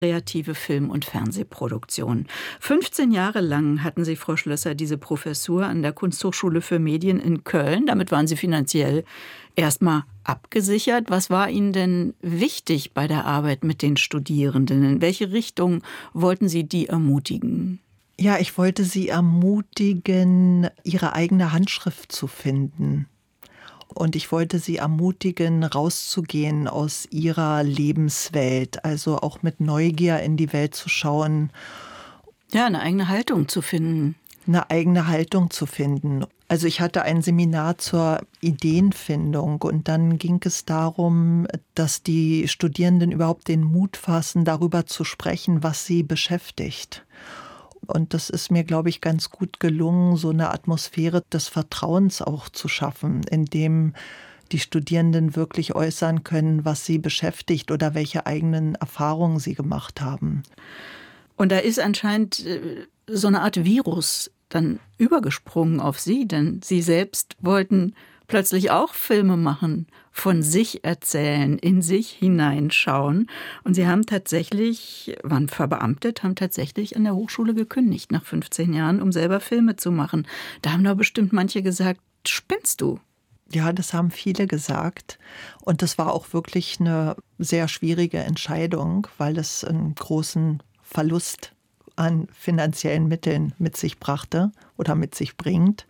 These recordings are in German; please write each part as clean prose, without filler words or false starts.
kreative Film- und Fernsehproduktion. 15 Jahre lang hatten Sie, Frau Schlösser, diese Professur an der Kunsthochschule für Medien in Köln. Damit waren Sie finanziell erstmal abgesichert. Was war Ihnen denn wichtig bei der Arbeit mit den Studierenden? In welche Richtung wollten Sie die ermutigen? Ja, ich wollte sie ermutigen, ihre eigene Handschrift zu finden. Und ich wollte sie ermutigen, rauszugehen aus ihrer Lebenswelt, also auch mit Neugier in die Welt zu schauen. Ja, eine eigene Haltung zu finden. Eine eigene Haltung zu finden. Also ich hatte ein Seminar zur Ideenfindung und dann ging es darum, dass die Studierenden überhaupt den Mut fassen, darüber zu sprechen, was sie beschäftigt. Und das ist mir, glaube ich, ganz gut gelungen, so eine Atmosphäre des Vertrauens auch zu schaffen, in dem die Studierenden wirklich äußern können, was sie beschäftigt oder welche eigenen Erfahrungen sie gemacht haben. Und da ist anscheinend so eine Art Virus dann übergesprungen auf Sie, denn Sie selbst wollten plötzlich auch Filme machen, von sich erzählen, in sich hineinschauen. Und Sie haben tatsächlich, waren verbeamtet, haben tatsächlich an der Hochschule gekündigt nach 15 Jahren, um selber Filme zu machen. Da haben doch bestimmt manche gesagt, spinnst du? Ja, das haben viele gesagt. Und das war auch wirklich eine sehr schwierige Entscheidung, weil es einen großen Verlust an finanziellen Mitteln mit sich brachte oder mit sich bringt.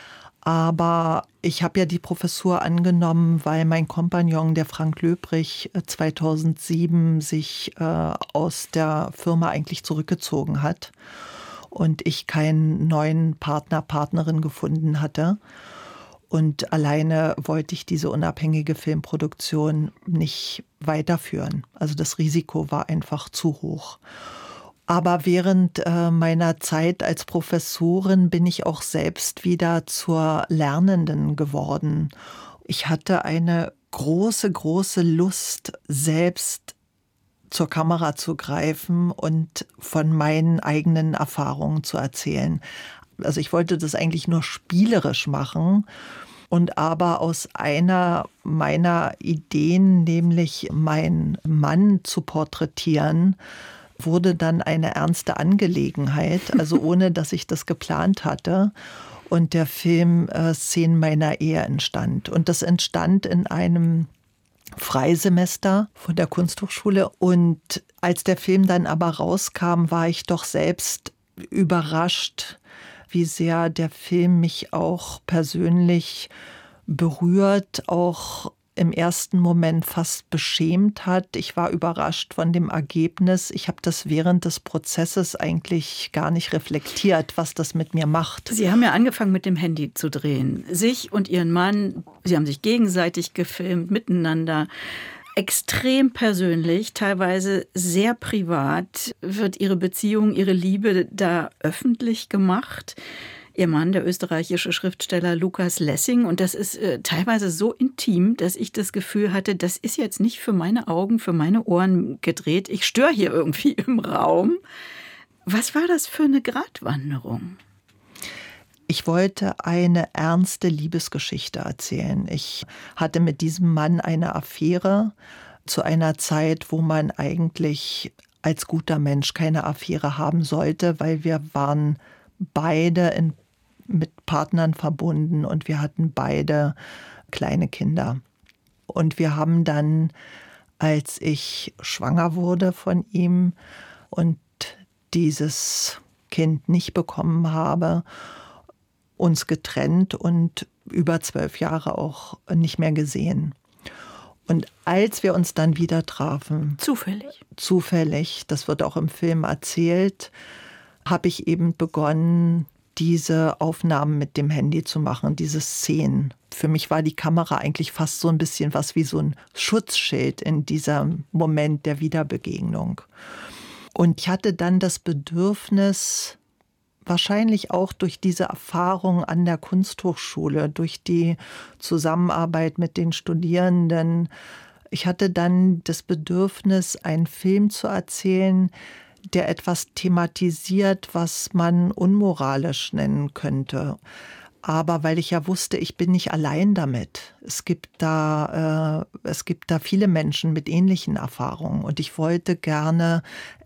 Aber ich habe ja die Professur angenommen, weil mein Kompagnon, der Frank Löbrich, 2007 sich aus der Firma eigentlich zurückgezogen hat und ich keinen neuen Partner, Partnerin gefunden hatte. Und alleine wollte ich diese unabhängige Filmproduktion nicht weiterführen. Also das Risiko war einfach zu hoch. Aber während meiner Zeit als Professorin bin ich auch selbst wieder zur Lernenden geworden. Ich hatte eine große, große Lust, selbst zur Kamera zu greifen und von meinen eigenen Erfahrungen zu erzählen. Also ich wollte das eigentlich nur spielerisch machen. Und aber aus einer meiner Ideen, nämlich meinen Mann zu porträtieren, wurde dann eine ernste Angelegenheit, also ohne, dass ich das geplant hatte. Und der Film Szenen meiner Ehe entstand. Und das entstand in einem Freisemester von der Kunsthochschule. Und als der Film dann aber rauskam, war ich doch selbst überrascht, wie sehr der Film mich auch persönlich berührt, auch im ersten Moment fast beschämt hat. Ich war überrascht von dem Ergebnis. Ich habe das während des Prozesses eigentlich gar nicht reflektiert, was das mit mir macht. Sie haben ja angefangen, mit dem Handy zu drehen. Sich und Ihren Mann, Sie haben sich gegenseitig gefilmt, miteinander. Extrem persönlich, teilweise sehr privat wird Ihre Beziehung, Ihre Liebe da öffentlich gemacht. Ihr Mann, der österreichische Schriftsteller Lukas Lessing. Und das ist teilweise so intim, dass ich das Gefühl hatte, das ist jetzt nicht für meine Augen, für meine Ohren gedreht. Ich störe hier irgendwie im Raum. Was war das für eine Gratwanderung? Ich wollte eine ernste Liebesgeschichte erzählen. Ich hatte mit diesem Mann eine Affäre zu einer Zeit, wo man eigentlich als guter Mensch keine Affäre haben sollte, weil wir waren beide mit Partnern verbunden und wir hatten beide kleine Kinder. Und wir haben dann, als ich schwanger wurde von ihm und dieses Kind nicht bekommen habe, uns getrennt und über 12 Jahre auch nicht mehr gesehen. Und als wir uns dann wieder trafen, zufällig, das wird auch im Film erzählt, habe ich eben begonnen, diese Aufnahmen mit dem Handy zu machen, diese Szenen. Für mich war die Kamera eigentlich fast so ein bisschen was wie so ein Schutzschild in diesem Moment der Wiederbegegnung. Und ich hatte dann das Bedürfnis, wahrscheinlich auch durch diese Erfahrung an der Kunsthochschule, durch die Zusammenarbeit mit den Studierenden, ich hatte dann das Bedürfnis, einen Film zu erzählen, der etwas thematisiert, was man unmoralisch nennen könnte. Aber weil ich ja wusste, ich bin nicht allein damit. Es gibt da viele Menschen mit ähnlichen Erfahrungen. Und ich wollte gerne